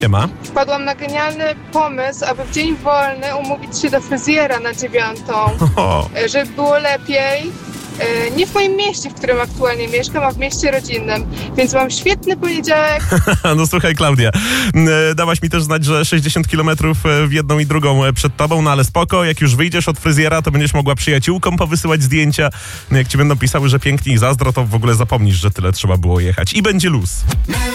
Ma. Wpadłam na genialny pomysł, aby w dzień wolny umówić się do fryzjera na 9:00, żeby było lepiej. Nie w moim mieście, w którym aktualnie mieszkam, a w mieście rodzinnym. Więc mam świetny poniedziałek. No słuchaj, Klaudia, dałaś mi też znać, że 60 kilometrów w jedną i drugą przed tobą, no ale spoko, jak już wyjdziesz od fryzjera, to będziesz mogła przyjaciółkom powysyłać zdjęcia. No jak ci będą pisały, że pięknie i zazdro, to w ogóle zapomnisz, że tyle trzeba było jechać. I będzie luz.